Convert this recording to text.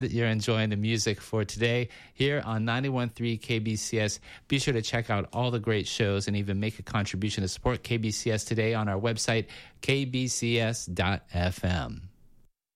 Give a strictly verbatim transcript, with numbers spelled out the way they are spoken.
that you're enjoying the music for today here on ninety-one point three K B C S. Be sure to check out all the great shows and even make a contribution to support K B C S today on our website, k b c s dot f m.